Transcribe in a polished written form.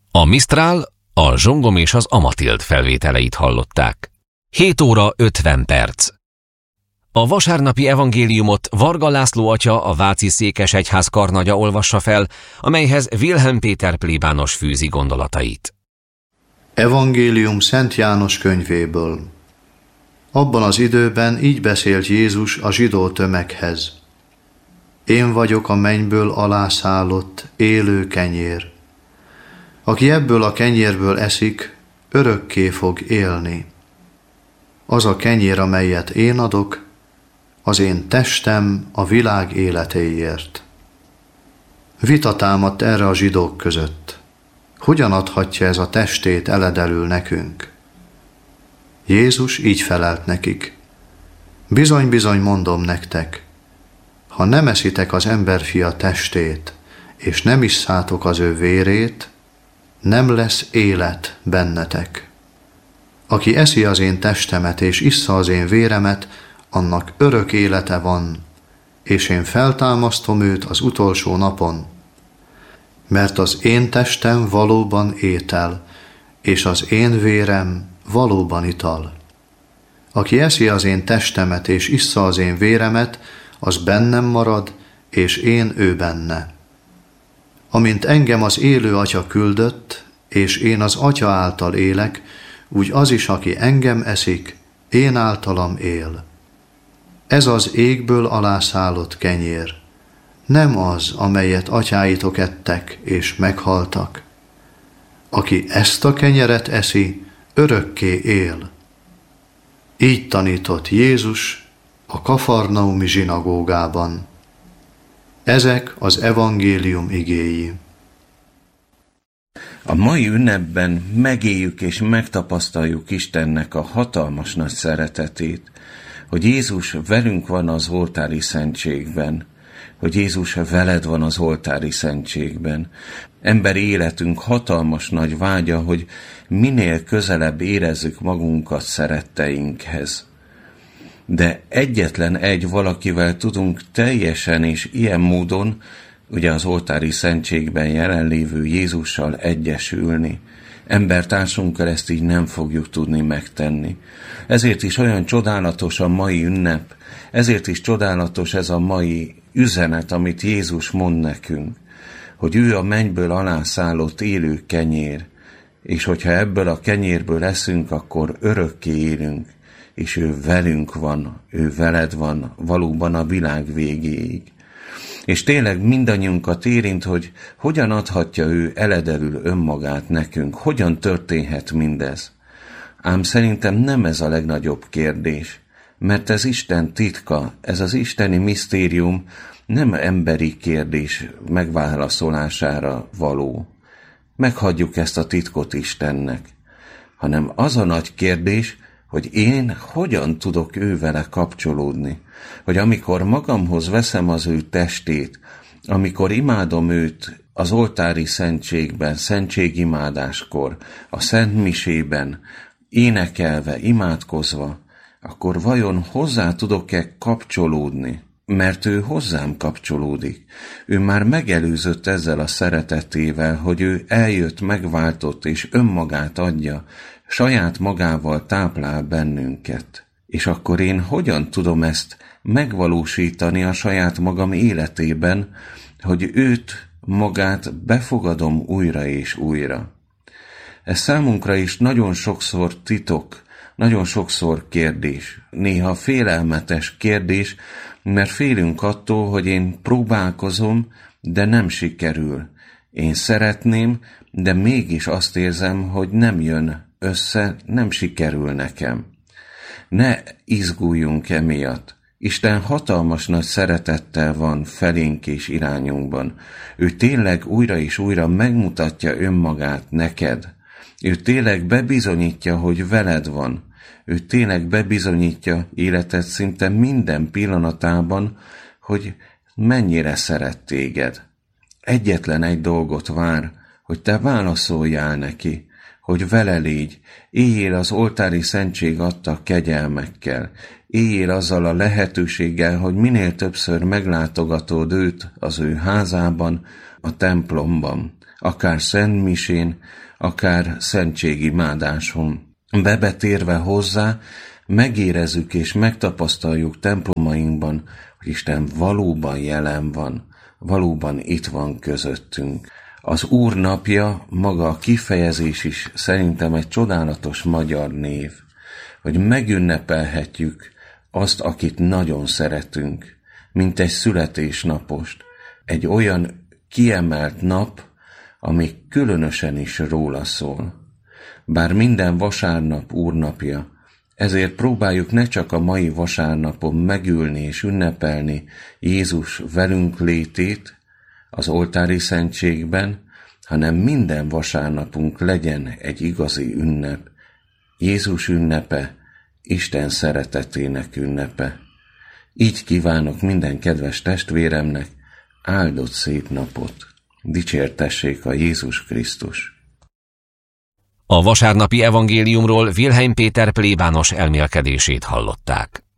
A Mistral, a Zsongom és az Amatild felvételeit hallották. 7 óra 50 perc. A vasárnapi evangéliumot Varga László atya, a Váci Székesegyház karnagya olvassa fel, amelyhez Wilhelm Péter plébános fűzi gondolatait. Evangélium Szent János könyvéből. Abban az időben így beszélt Jézus a zsidó tömeghez. Én vagyok a mennyből alászállott, élő kenyér. Aki ebből a kenyérből eszik, örökké fog élni. Az a kenyér, amelyet én adok, az én testem a világ életéért. Vita támadt erre a zsidók között. Hogyan adhatja ez a testét eledelül nekünk? Jézus így felelt nekik. Bizony-bizony mondom nektek, ha nem eszitek az emberfia testét, és nem isszátok az ő vérét, nem lesz élet bennetek. Aki eszi az én testemet és issza az én véremet, annak örök élete van, és én feltámasztom őt az utolsó napon. Mert az én testem valóban étel, és az én vérem valóban ital. Aki eszi az én testemet és issza az én véremet, az bennem marad, és én ő benne. Amint engem az élő Atya küldött, és én az Atya által élek, úgy az is, aki engem eszik, én általam él. Ez az égből alászállott kenyér, nem az, amelyet atyáitok ettek és meghaltak. Aki ezt a kenyeret eszi, örökké él. Így tanított Jézus a kafarnaumi zsinagógában. Ezek az evangélium igéi. A mai ünnepben megéljük és megtapasztaljuk Istennek a hatalmas nagy szeretetét, hogy Jézus velünk van az oltári szentségben, hogy Jézus veled van az oltári szentségben. Emberi életünk hatalmas nagy vágya, hogy minél közelebb érezzük magunkat szeretteinkhez. De egyetlen egy valakivel tudunk teljesen és ilyen módon, ugye az oltári szentségben jelenlévő Jézussal egyesülni. Embertársunkkal ezt így nem fogjuk tudni megtenni. Ezért is olyan csodálatos a mai ünnep, ezért is csodálatos ez a mai üzenet, amit Jézus mond nekünk, hogy ő a mennyből alászállott élő kenyér, és hogyha ebből a kenyérből eszünk, akkor örökké élünk, és ő velünk van, ő veled van valóban a világ végéig. És tényleg mindannyiunkat érint, hogy hogyan adhatja ő eledelül önmagát nekünk, hogyan történhet mindez. Ám szerintem nem ez a legnagyobb kérdés, mert ez Isten titka, ez az isteni misztérium nem emberi kérdés megválaszolására való. Meghagyjuk ezt a titkot Istennek, hanem az a nagy kérdés, hogy én hogyan tudok ővele kapcsolódni, hogy amikor magamhoz veszem az ő testét, amikor imádom őt az oltári szentségben, szentségimádáskor, a szentmisében, énekelve, imádkozva, akkor vajon hozzá tudok-e kapcsolódni? Mert ő hozzám kapcsolódik. Ő már megelőzött ezzel a szeretetével, hogy ő eljött, megváltott és önmagát adja, saját magával táplál bennünket. És akkor én hogyan tudom ezt megvalósítani a saját magam életében, hogy őt, magát befogadom újra és újra. Ez számunkra is nagyon sokszor titok, nagyon sokszor kérdés, néha félelmetes kérdés, mert félünk attól, hogy én próbálkozom, de nem sikerül. Én szeretném, de mégis azt érzem, hogy nem jön össze, nem sikerül nekem. Ne izguljunk emiatt. Isten hatalmas nagy szeretettel van felénk és irányunkban. Ő tényleg újra és újra megmutatja önmagát neked. Ő tényleg bebizonyítja, hogy veled van. Ő tényleg bebizonyítja életed szinte minden pillanatában, hogy mennyire szeret téged. Egyetlen egy dolgot vár, hogy te válaszoljál neki, hogy vele légy, éljél az oltári szentség adta kegyelmekkel, éljél azzal a lehetőséggel, hogy minél többször meglátogatod őt az ő házában, a templomban, akár szentmisén, akár szentségimádáson. Bebetérve hozzá, megérezzük és megtapasztaljuk templomainkban, hogy Isten valóban jelen van, valóban itt van közöttünk. Az Úr napja, maga a kifejezés is szerintem egy csodálatos magyar név, hogy megünnepelhetjük azt, akit nagyon szeretünk, mint egy születésnapost, egy olyan kiemelt nap, ami különösen is róla szól. Bár minden vasárnap Úrnapja, ezért próbáljuk ne csak a mai vasárnapon megülni és ünnepelni Jézus velünk létét az oltári szentségben, hanem minden vasárnapunk legyen egy igazi ünnep. Jézus ünnepe, Isten szeretetének ünnepe. Így kívánok minden kedves testvéremnek áldott szép napot. Dicsértessék a Jézus Krisztus! A vasárnapi evangéliumról Wilhelm Péter plébános elmélkedését hallották.